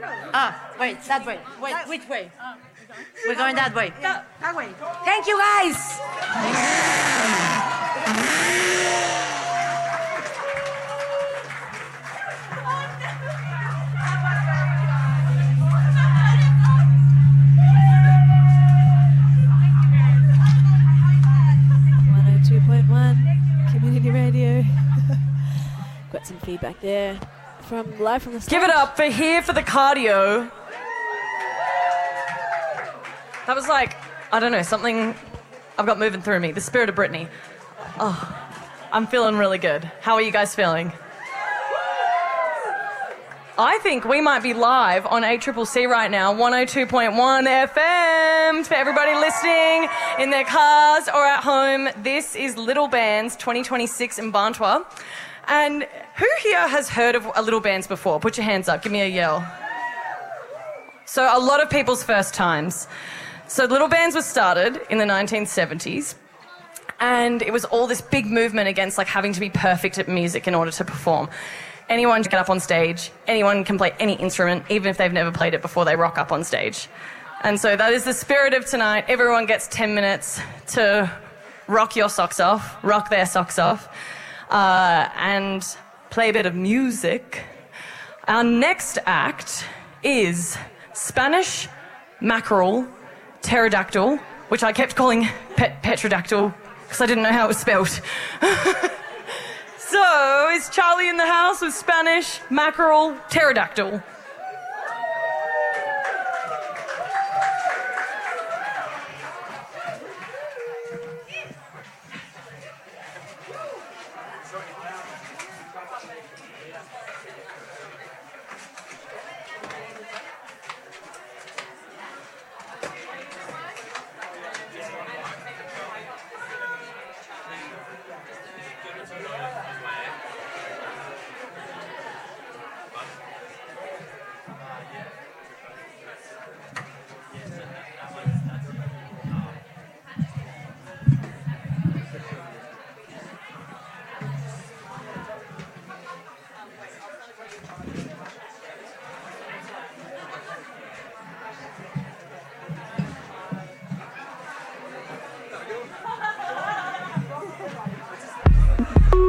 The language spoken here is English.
Wait, that way. Wait, which way? We're going that way. That way. Thank you, guys. Community Radio. Got some feedback there from live from the stage. Give it up for Here for the Cardio. That was like, I don't know, something I've got moving through me. The spirit of Britney. Oh, I'm feeling really good. How are you guys feeling? I think we might be live on ACCC right now, 102.1 FM. For everybody listening in their cars or at home, this is Little Bands 2026 in Bantua. And who here has heard of a Little Bands before? Put your hands up, give me a yell. So a lot of people's first times. So Little Bands was started in the 1970s. And it was all this big movement against like having to be perfect at music in order to perform. Anyone can get up on stage, anyone can play any instrument, even if they've never played it before they rock up on stage. And so that is the spirit of tonight. Everyone gets 10 minutes to rock your socks off, rock their socks off, and play a bit of music. Our next act is Spanish Mackerel Pterodactyl, which I kept calling Petrodactyl because I didn't know how it was spelled. So, is Charlie in the house with Spanish Mackerel Pterodactyl?